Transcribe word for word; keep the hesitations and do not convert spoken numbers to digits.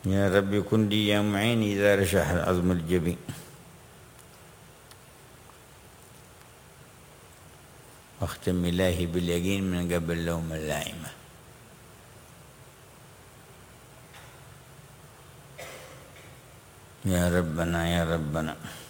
يا رب كن لي يا معين إذا رشح العظم الجبين، واختم إلهي باليقين من قبل لوم اللائمة. يا ربنا يا ربنا